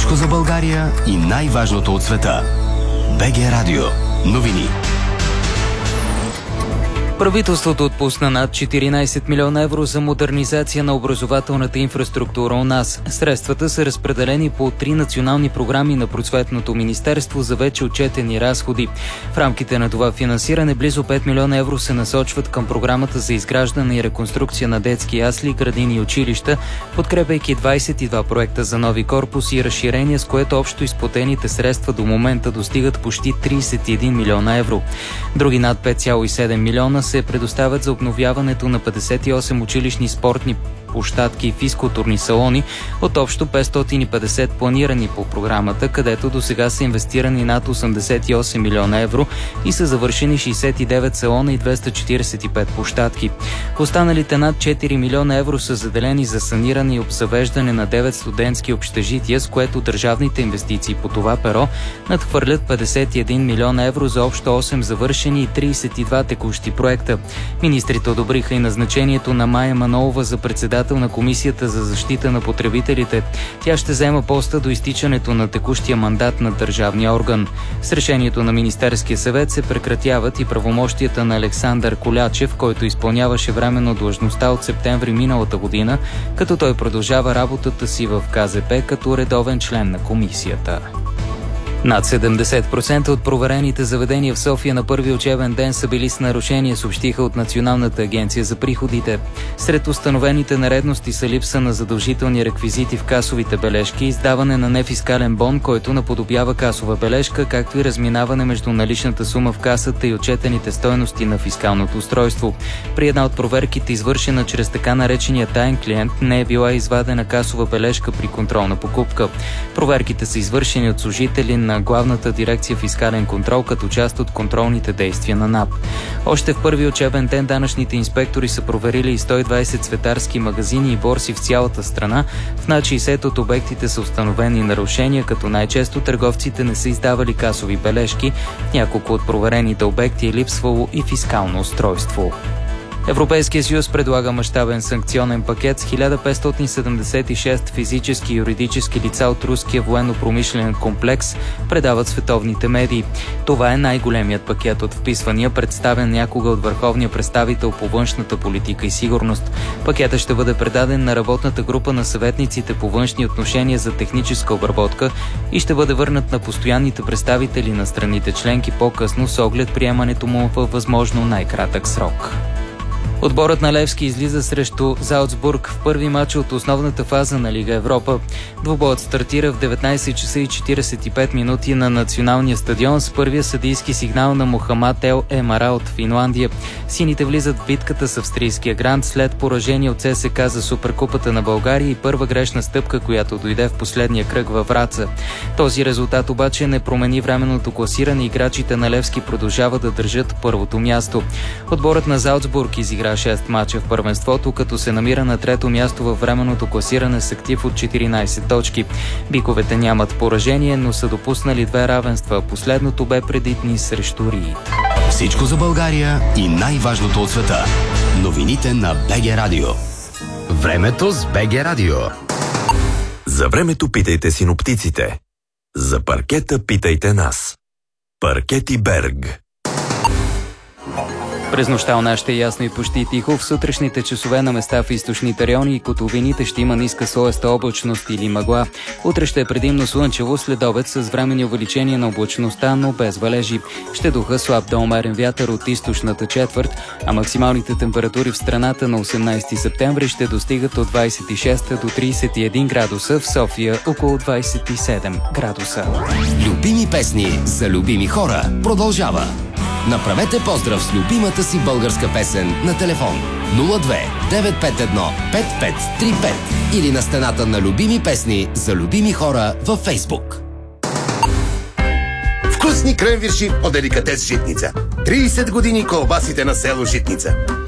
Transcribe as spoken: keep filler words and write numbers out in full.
Всичко за България и най-важното от света. БГ Радио. Новини. Правителството отпусна над четиринайсет милиона евро за модернизация на образователната инфраструктура у нас. Средствата са разпределени по три национални програми на Просветното министерство за вече отчетени разходи. В рамките на това финансиране близо пет милиона евро се насочват към програмата за изграждане и реконструкция на детски ясли, градини и училища, подкрепяйки двайсет и два проекта за нови корпуси и разширения, с което общо изплатените средства до момента достигат почти трийсет и един милиона евро. Други над пет цяло и седем милиона се предоставят за обновяването на петдесет и осем училищни спортни площадки и физкултурни салони от общо петстотин и петдесет планирани по програмата, където до сега са инвестирани над осемдесет и осем милиона евро и са завършени шейсет и девет салона и двеста четирийсет и пет площадки. Останалите над четири милиона евро са заделени за саниране и обзавеждане на девет студентски общежития, с което държавните инвестиции по това перо надхвърлят петдесет и един милиона евро за общо осем завършени и трийсет и два текущи проекта. Министрите одобриха и назначението на Мая Манолова за председател на Комисията за защита на потребителите. Тя ще заема поста до изтичането на текущия мандат на държавния орган. С решението на Министерския съвет се прекратяват и правомощията на Александър Колячев, който изпълняваше временно длъжността от септември миналата година, като той продължава работата си в Ка Зе Пе като редовен член на комисията. Над седемдесет процента от проверените заведения в София на първи учебен ден са били с нарушения, съобщиха от Националната агенция за приходите. Сред установените нередности са липса на задължителни реквизити в касовите бележки, издаване на нефискален бон, който наподобява касова бележка, както и разминаване между наличната сума в касата и отчетените стойности на фискалното устройство. При една от проверките, извършена чрез така наречения таен клиент, не е била извадена касова бележка при контролна покупка. Проверките са извършени от служители на Главната дирекция фискален контрол като част от контролните действия на НАП. Още в първи учебен ден данъчните инспектори са проверили и сто и двайсет цветарски магазини и борси в цялата страна. В над шейсет от обектите са установени нарушения, като най-често търговците не са издавали касови бележки. В няколко от проверените обекти е липсвало и фискално устройство. Европейския съюз предлага мащабен санкционен пакет с хиляда петстотин седемдесет и шест физически и юридически лица от руския военно-промишлен комплекс, предават световните медии. Това е най-големият пакет от вписвания, представен някога от върховния представител по външната политика и сигурност. Пакетът ще бъде предаден на работната група на съветниците по външни отношения за техническа обработка и ще бъде върнат на постоянните представители на страните членки по-късно с оглед приемането му във възможно най-кратък срок. Отборът на Левски излиза срещу Залцбург в първи матч от основната фаза на Лига Европа. Двубоят стартира в деветнайсет часа и четирийсет и пет минути на националния стадион с първия съдийски сигнал на Мохамад Ел Емара от Финландия. Сините влизат в битката с австрийския грант след поражение от Се Ес Ка за Суперкупата на България и първа грешна стъпка, която дойде в последния кръг във Враца. Този резултат обаче не промени временното класиране и играчите на Левски продължават да държат първото място. Отборът на Залцбург изигра шест мача в първенството, като се намира на трето място във временното класиране с актив от четиринайсет точки. Биковете нямат поражение, но са допуснали две равенства. Последното бе преди дни срещу Рий. Всичко за България и най-важното от света. Новините на БГ Радио. Времето с БГ Радио. За времето питайте синоптиците. За паркета питайте нас. Паркети Берг. През нощта у нас ще е ясно и почти тихо. В сутрешните часове на места в източните райони и котловините ще има ниска слоеста облачност или мъгла. Утре ще е предимно слънчево, след обед с временни увеличение на облачността, но без валежи. Ще духа слаб до умерен вятър от източната четвърт, а максималните температури в страната на осемнайсети септември ще достигат от двайсет и шест до трийсет и един градуса, в София около двайсет и седем градуса. Любими песни за любими хора продължава. Направете поздрав с любимата си българска песен на телефон нула две девет пет едно пет пет три пет или на стената на любими песни за любими хора във Фейсбук. Вкусни кренвирши от деликатес Житница. трийсет години колбасите на село Житница.